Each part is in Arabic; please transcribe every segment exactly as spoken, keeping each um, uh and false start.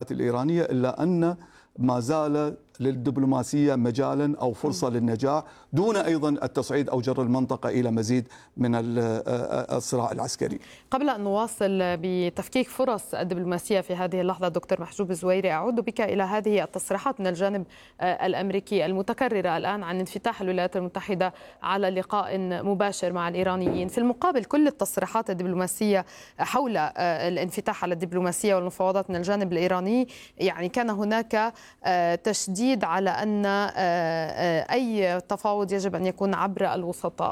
العمليات الإيرانية، إلا أن ما زال للدبلوماسية مجالا أو فرصة للنجاح دون أيضا التصعيد أو جر المنطقة إلى مزيد من الصراع العسكري. قبل أن نواصل بتفكيك فرص الدبلوماسية في هذه اللحظة دكتور محجوب الزويري، أعود بك إلى هذه التصريحات من الجانب الأمريكي المتكررة الآن عن انفتاح الولايات المتحدة على لقاء مباشر مع الإيرانيين. في المقابل كل التصريحات الدبلوماسية حول الانفتاح على الدبلوماسية والمفاوضات من الجانب الإيراني، يعني كان هناك تشديد على أن أي تفاوض يجب أن يكون عبر الوسطاء.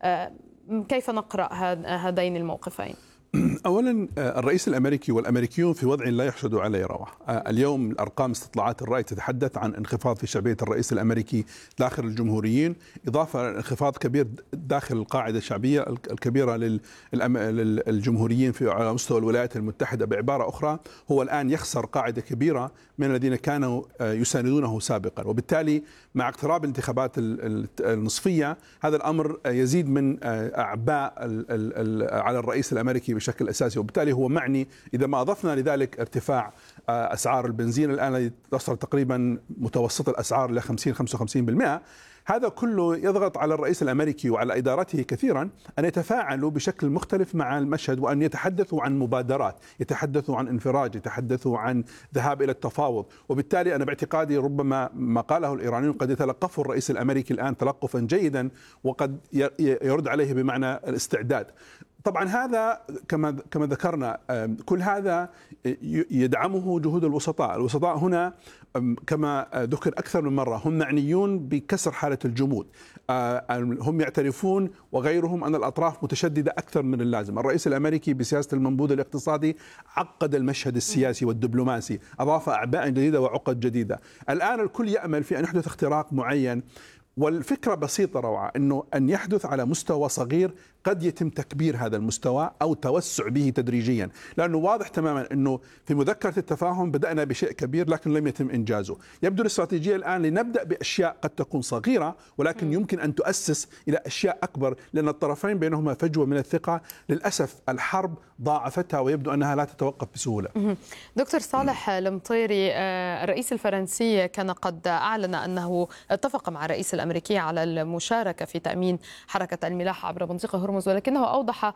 كيف نقرأ هذين الموقفين؟ أولا الرئيس الأمريكي والأمريكيون في وضع لا يحسد عليه روعة. اليوم الأرقام استطلاعات الرأي تتحدث عن انخفاض في شعبية الرئيس الأمريكي داخل الجمهوريين، إضافة لانخفاض كبير داخل القاعدة الشعبية الكبيرة للجمهوريين في على مستوى الولايات المتحدة. بعبارة أخرى هو الآن يخسر قاعدة كبيرة من الذين كانوا يساندونه سابقا، وبالتالي مع اقتراب الانتخابات النصفية هذا الأمر يزيد من أعباء على الرئيس الأمريكي بشكل أساسي، وبالتالي هو معني. إذا ما أضفنا لذلك ارتفاع أسعار البنزين الآن تصل تقريبا متوسط الأسعار إلى خمسين خمسة وخمسين بالمئة، هذا كله يضغط على الرئيس الأمريكي وعلى إدارته كثيرا أن يتفاعلوا بشكل مختلف مع المشهد، وأن يتحدثوا عن مبادرات، يتحدثوا عن انفراج، يتحدثوا عن ذهاب إلى التفاوض. وبالتالي أنا باعتقادي ربما ما قاله الإيرانيون قد يتلقفه الرئيس الأمريكي الآن تلقفا جيدا، وقد يرد عليه بمعنى الاستعداد. طبعا هذا كما كما ذكرنا كل هذا يدعمه جهود الوسطاء. الوسطاء هنا كما ذكر أكثر من مرة هم معنيون بكسر حالة الجمود، هم يعترفون وغيرهم أن الأطراف متشددة أكثر من اللازم. الرئيس الأمريكي بسياسة المنبوذ الاقتصادي عقد المشهد السياسي والدبلوماسي، أضاف أعباء جديدة وعقد جديدة. الآن الكل يأمل في أن يحدث اختراق معين، والفكرة بسيطة روعة، أنه أن يحدث على مستوى صغير قد يتم تكبير هذا المستوى أو توسع به تدريجيا، لأنه واضح تماما أنه في مذكرة التفاهم بدأنا بشيء كبير لكن لم يتم إنجازه. يبدو الاستراتيجية الآن لنبدأ بأشياء قد تكون صغيرة ولكن يمكن أن تؤسس إلى أشياء أكبر، لأن الطرفين بينهما فجوة من الثقة. للأسف الحرب ضاعفتها ويبدو أنها لا تتوقف بسهولة. دكتور صالح المطيري، الرئيس الفرنسي كان قد أعلن أنه اتفق مع الرئيس الأمريكي على المشاركة في تأمين حركة الملاحة عبر منطقة هرمز، ولكنه أوضح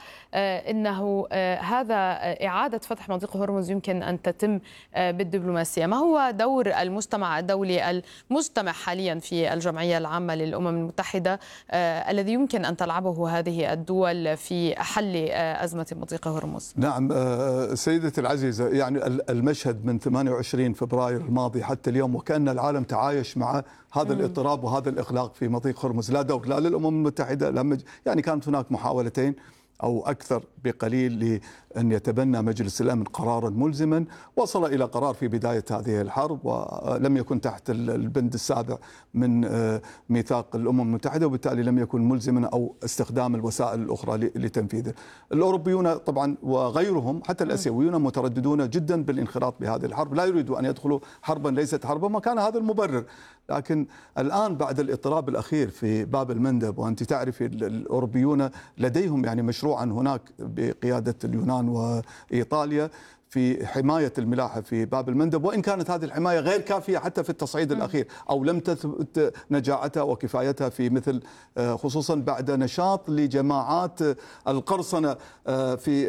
أنه هذا إعادة فتح منطقة هرمز يمكن أن تتم بالدبلوماسية. ما هو دور المجتمع الدولي المجتمع حاليا في الجمعية العامة للأمم المتحدة الذي يمكن أن تلعبه هذه الدول في حل أزمة منطقة هرمز؟ نعم سيدتي العزيزة، يعني المشهد من ثمانية وعشرين فبراير الماضي حتى اليوم وكأن العالم تعايش مع هذا الاضطراب وهذا الإغلاق في مضيق هرمز. لا دور لا للأمم المتحدة، لما يعني كانت هناك محاولتين أو أكثر بقليل لأن يتبنى مجلس الأمن قرارا ملزما، وصل إلى قرار في بداية هذه الحرب ولم يكن تحت البند السابع من ميثاق الأمم المتحدة، وبالتالي لم يكن ملزما أو استخدام الوسائل الأخرى لتنفيذه. الأوروبيون طبعا وغيرهم حتى الآسيويون مترددون جدا بالانخراط بهذه الحرب، لا يريدوا أن يدخلوا حربا ليست حربا، ما كان هذا المبرر. لكن الآن بعد الاضطراب الأخير في باب المندب، وأنت تعرفي الأوروبيون لديهم يعني مشروعا هناك بقيادة اليونان وإيطاليا في حماية الملاحة في باب المندب، وإن كانت هذه الحماية غير كافية حتى في التصعيد الأخير، أو لم تثبت نجاعتها وكفايتها في مثل خصوصا بعد نشاط لجماعات القرصنة في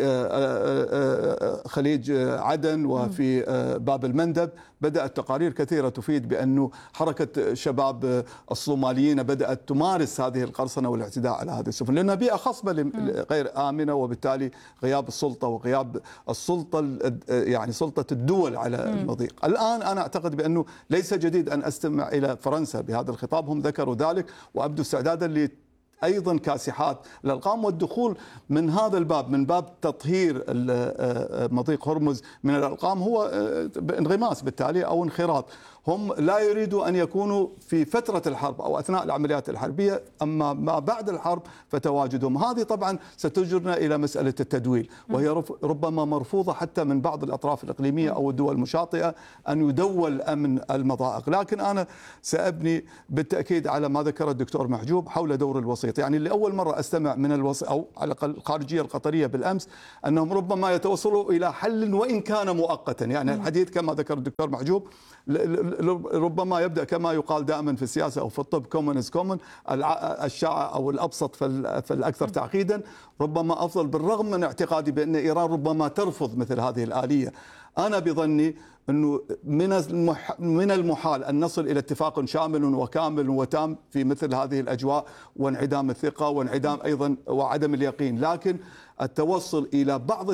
خليج عدن وفي باب المندب. بدأت تقارير كثيرة تفيد بأنه حركة شباب الصوماليين بدأت تمارس هذه القرصنة والاعتداء على هذه السفن، لأنها بيئة خصبة غير آمنة، وبالتالي غياب السلطة وغياب السلطة يعني سلطة الدول على المضيق. الآن أنا أعتقد بأنه ليس جديد أن أستمع إلى فرنسا بهذا الخطاب، هم ذكروا ذلك وأبدوا استعدادا ل أيضا كاسحات الأرقام والدخول من هذا الباب، من باب تطهير مضيق هرمز من الأرقام هو انغماس بالتالي أو انخراط. هم لا يريدوا أن يكونوا في فترة الحرب أو أثناء العمليات الحربية، أما ما بعد الحرب فتواجدهم. هذه طبعا ستجرنا إلى مسألة التدويل، وهي ربما مرفوضة حتى من بعض الأطراف الإقليمية أو الدول المشاطئة أن يدول أمن المضائق. لكن أنا سأبني بالتأكيد على ما ذكر الدكتور محجوب حول دور الوسيط. الوسيط. يعني لأول مرة أستمع من الوسيط أو على الأقل الخارجية القطرية بالأمس أنهم ربما يتوصلوا إلى حل وإن كان مؤقتا. يعني الحديث كما ذكر الدكتور محجوب ربما يبدأ كما يقال دائما في السياسة أو في الطب كومن از كومن، الشائع أو الأبسط فالأكثر تعقيدا ربما أفضل، بالرغم من اعتقادي بأن إيران ربما ترفض مثل هذه الآلية. أنا بظني أنه من المحال أن نصل إلى اتفاق شامل وكامل وتام في مثل هذه الأجواء وانعدام الثقة وانعدام أيضا وعدم اليقين، لكن التوصل إلى بعض